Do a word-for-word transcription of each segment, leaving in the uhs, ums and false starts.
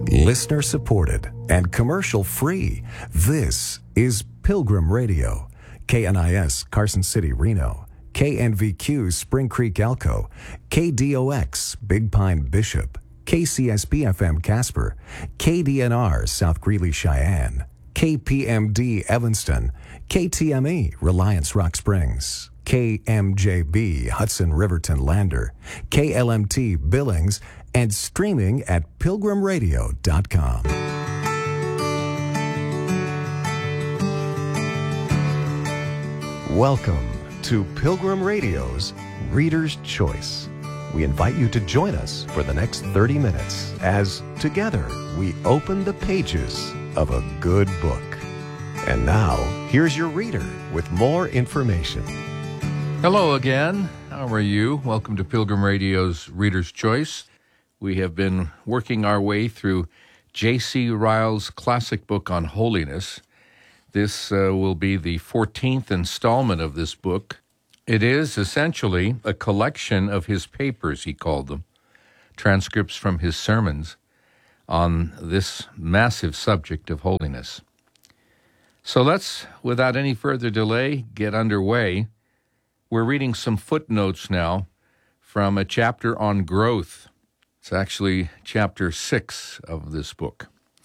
Listener supported and commercial free. This is Pilgrim Radio. K N I S Carson City, Reno. K N V Q Spring Creek, Elko. K D O X Big Pine, Bishop. K C S B F M Casper. K D N R South Greeley, Cheyenne. K P M D Evanston. K T M E Reliance Rock Springs. K M J B Hudson Riverton Lander. K L M T Billings, and streaming at pilgrim radio dot com. Welcome to Pilgrim Radio's Reader's Choice. We invite you to join us for the next thirty minutes as together we open the pages of a good book. And now, here's your reader with more information. Hello again. How are you? Welcome to Pilgrim Radio's Reader's Choice. We have been working our way through J C Ryle's classic book on holiness. This uh, will be the fourteenth installment of this book. It is essentially a collection of his papers, he called them, transcripts from his sermons on this massive subject of holiness. So let's, without any further delay, get underway. We're reading some footnotes now from a chapter on growth. It's actually chapter six of this book.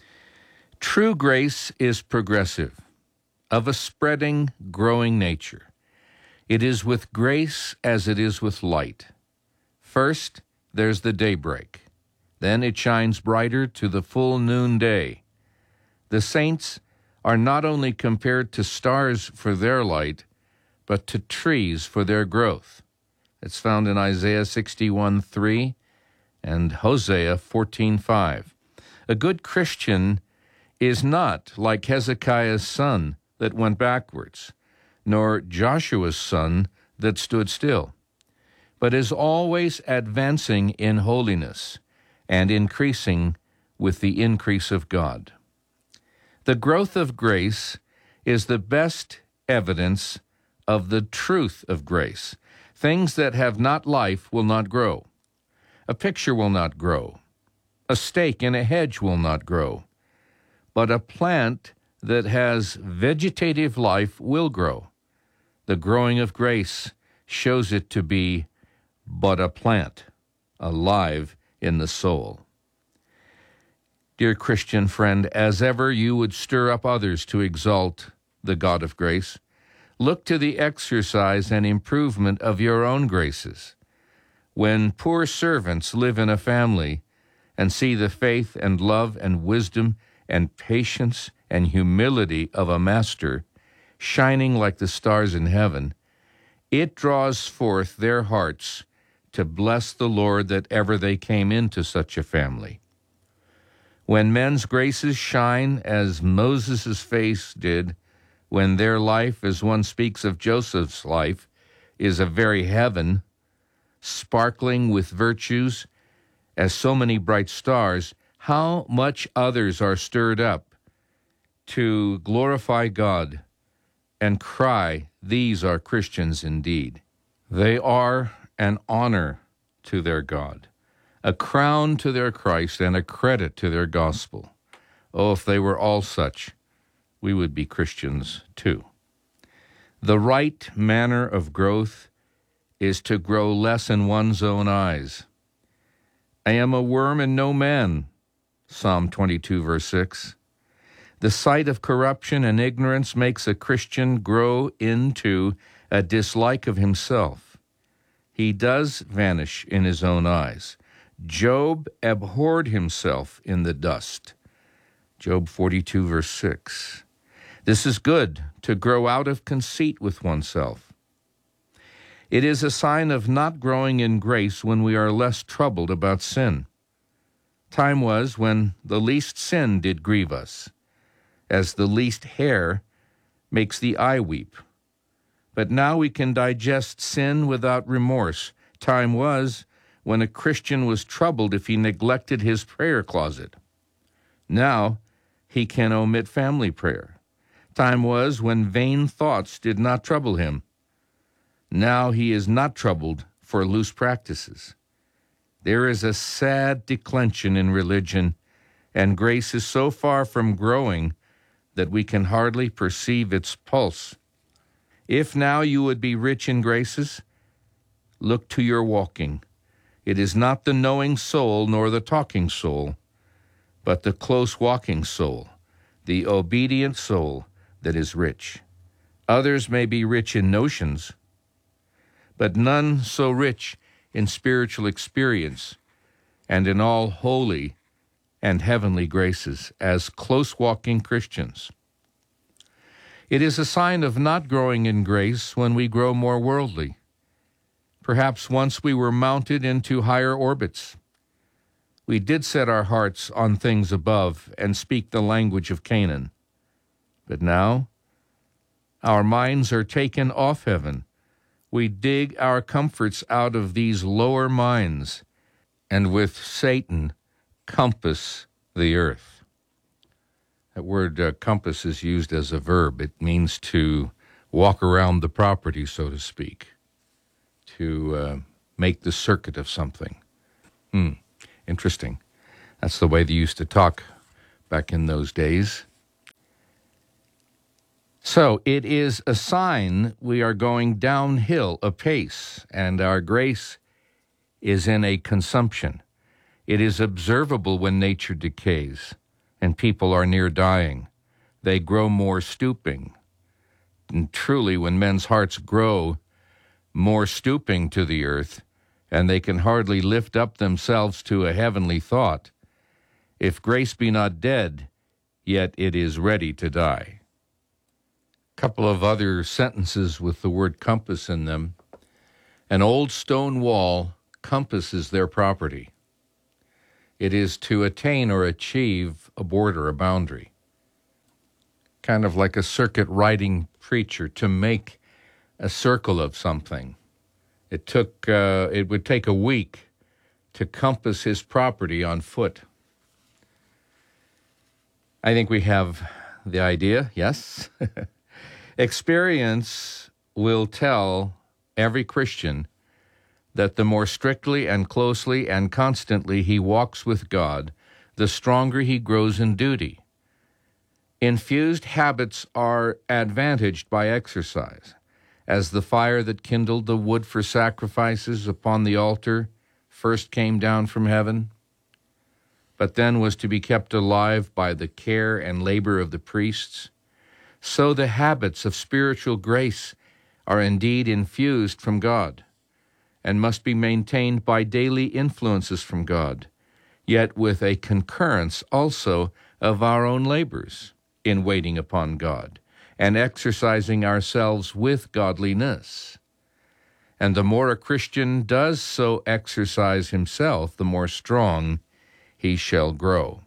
True grace is progressive, of a spreading, growing nature. It is with grace as it is with light. First, there's the daybreak. Then it shines brighter to the full noonday. The saints are not only compared to stars for their light, but to trees for their growth. It's found in Isaiah sixty-one three and Hosea fourteen five. A good Christian is not like Hezekiah's son that went backwards, nor Joshua's son that stood still, but is always advancing in holiness and increasing with the increase of God. The growth of grace is the best evidence of the truth of grace. Things that have not life will not grow. A picture will not grow. A stake in a hedge will not grow. But a plant that has vegetative life will grow. The growing of grace shows it to be but a plant, alive in the soul. Dear Christian friend, as ever you would stir up others to exalt the God of grace, look to the exercise and improvement of your own graces. When poor servants live in a family and see the faith and love and wisdom and patience and humility of a master shining like the stars in heaven, it draws forth their hearts to bless the Lord that ever they came into such a family. When men's graces shine as Moses' face did, when their life, as one speaks of Joseph's life, is a very heaven, sparkling with virtues as so many bright stars, how much others are stirred up to glorify God and cry, "These are Christians indeed." They are an honor to their God, a crown to their Christ, and a credit to their gospel. Oh, if they were all such, we would be Christians too. The right manner of growth is to grow less in one's own eyes. I am a worm and no man, Psalm twenty-two, verse six. The sight of corruption and ignorance makes a Christian grow into a dislike of himself. He does vanish in his own eyes. Job abhorred himself in the dust. Job forty-two, verse six. This is good, to grow out of conceit with oneself. It is a sign of not growing in grace when we are less troubled about sin. Time was when the least sin did grieve us, as the least hair makes the eye weep. But now we can digest sin without remorse. Time was when a Christian was troubled if he neglected his prayer closet. Now he can omit family prayer. Time was when vain thoughts did not trouble him. Now he is not troubled for loose practices. There is a sad declension in religion and grace is so far from growing that we can hardly perceive its pulse. If now you would be rich in graces, look to your walking. It is not the knowing soul nor the talking soul, but the close walking soul, the obedient soul that is rich. Others may be rich in notions, but none so rich in spiritual experience and in all holy and heavenly graces as close-walking Christians. It is a sign of not growing in grace when we grow more worldly. Perhaps once we were mounted into higher orbits. We did set our hearts on things above and speak the language of Canaan. But now, our minds are taken off heaven. We dig our comforts out of these lower minds, and with Satan, compass the earth. That word uh, compass is used as a verb. It means to walk around the property, so to speak, to uh, make the circuit of something. Hmm, interesting. That's the way they used to talk back in those days. So it is a sign we are going downhill apace, and our grace is in a consumption. It is observable when nature decays and people are near dying. They grow more stooping. And truly, when men's hearts grow more stooping to the earth, and they can hardly lift up themselves to a heavenly thought, if grace be not dead, yet it is ready to die. A couple of other sentences with the word compass in them. An old stone wall compasses their property. It is to attain or achieve a border, a boundary. Kind of like a circuit riding preacher to make a circle of something. It took, uh, it would take a week to compass his property on foot. I think we have the idea, yes? Experience will tell every Christian that the more strictly and closely and constantly he walks with God, the stronger he grows in duty. Infused habits are advantaged by exercise, as the fire that kindled the wood for sacrifices upon the altar first came down from heaven, but then was to be kept alive by the care and labor of the priests. So the habits of spiritual grace are indeed infused from God, and must be maintained by daily influences from God, yet with a concurrence also of our own labors in waiting upon God and exercising ourselves with godliness. And the more a Christian does so exercise himself, the more strong he shall grow.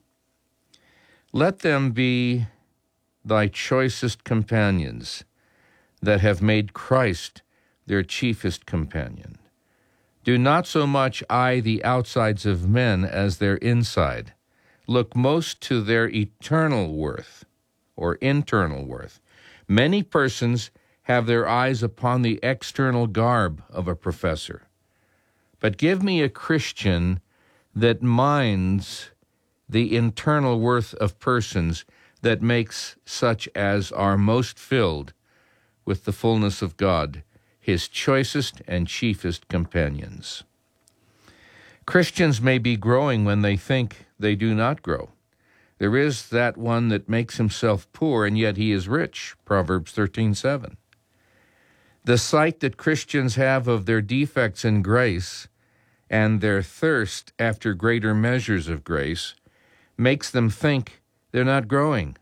Let them be thy choicest companions that have made Christ their chiefest companion. Do not so much eye the outsides of men as their inside. Look most to their eternal worth or internal worth. Many persons have their eyes upon the external garb of a professor. But give me a Christian that minds the internal worth of persons, that makes such as are most filled with the fullness of God his choicest and chiefest companions. Christians may be growing when they think they do not grow. There is that one that makes himself poor, and yet he is rich, Proverbs thirteen seven. The sight that Christians have of their defects in grace and their thirst after greater measures of grace makes them think they're not growing.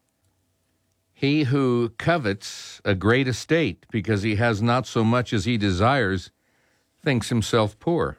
He who covets a great estate because he has not so much as he desires thinks himself poor.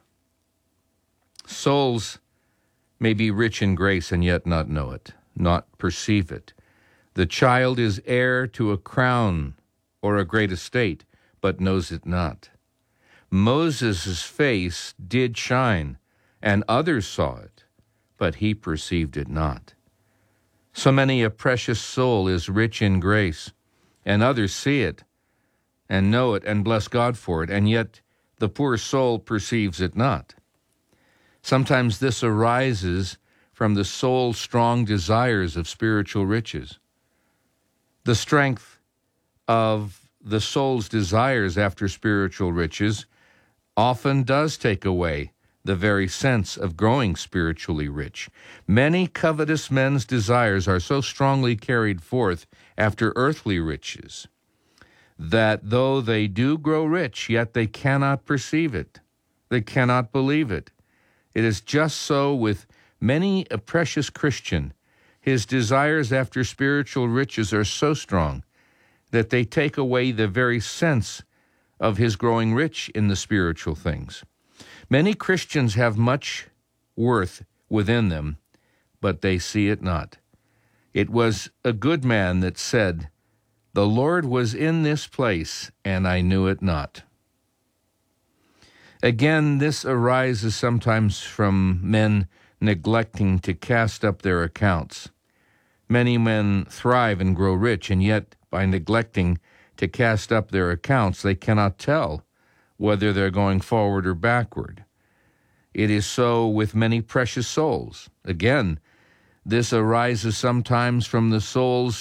Souls may be rich in grace and yet not know it, not perceive it. The child is heir to a crown or a great estate, but knows it not. Moses' face did shine, and others saw it, but he perceived it not. So many a precious soul is rich in grace, and others see it, and know it, and bless God for it, and yet the poor soul perceives it not. Sometimes this arises from the soul's strong desires of spiritual riches. The strength of the soul's desires after spiritual riches often does take away the very sense of growing spiritually rich. Many covetous men's desires are so strongly carried forth after earthly riches that though they do grow rich, yet they cannot perceive it. They cannot believe it. It is just so with many a precious Christian. His desires after spiritual riches are so strong that they take away the very sense of his growing rich in the spiritual things. Many Christians have much worth within them, but they see it not. It was a good man that said, "The Lord was in this place, and I knew it not." Again, this arises sometimes from men neglecting to cast up their accounts. Many men thrive and grow rich, and yet by neglecting to cast up their accounts, they cannot tell whether they're going forward or backward. It is so with many precious souls. Again, this arises sometimes from the soul's